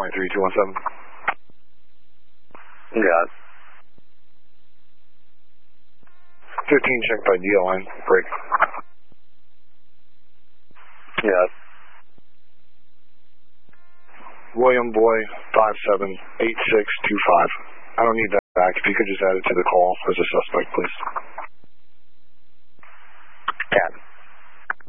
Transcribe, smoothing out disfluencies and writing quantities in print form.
23217. Got it. 15 checked by DL line. Break. Got it. William Boy 578625. I don't need that back. If you could just add it to the call as a suspect, please.